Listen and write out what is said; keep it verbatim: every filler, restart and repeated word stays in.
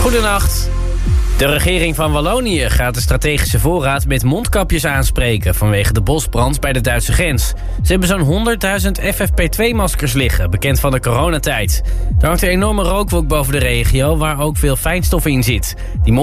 Goedenacht. De regering van Wallonië gaat de strategische voorraad met mondkapjes aanspreken vanwege de bosbrand bij de Duitse grens. Ze hebben zo'n honderdduizend F F P twee maskers liggen, bekend van de coronatijd. Er hangt een enorme rookwolk boven de regio waar ook veel fijnstof in zit. Die